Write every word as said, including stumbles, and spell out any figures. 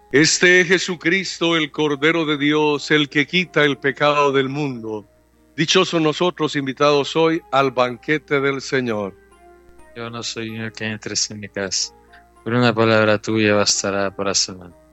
Este es Jesucristo, el Cordero de Dios, el que quita el pecado del mundo. Dichosos nosotros invitados hoy al banquete del Señor. Yo no soy el que entres en mi casa, pero una palabra tuya bastará para sanar.